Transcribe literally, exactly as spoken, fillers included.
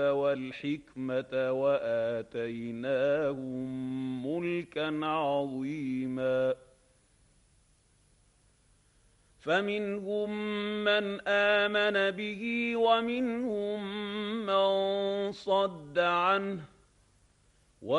والحكمة وآتيناهم ملكا عظيما. فمنهم من آمن به ومنهم من صد عنه